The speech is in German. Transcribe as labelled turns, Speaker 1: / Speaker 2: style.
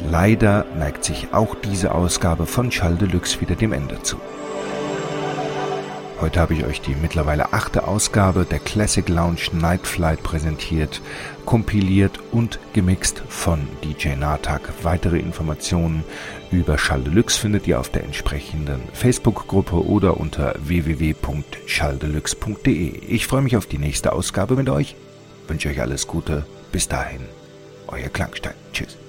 Speaker 1: Leider neigt sich auch diese Ausgabe von Schall Deluxe wieder dem Ende zu. Heute habe ich euch die mittlerweile 8. Ausgabe der Classic Lounge Night Flight präsentiert, kompiliert und gemixt von DJ Natak. Weitere Informationen über Schall Deluxe findet ihr auf der entsprechenden Facebook-Gruppe oder unter www.schalldeluxe.de. Ich freue mich auf die nächste Ausgabe mit euch, wünsche euch alles Gute, bis dahin, euer Klangstein. Tschüss.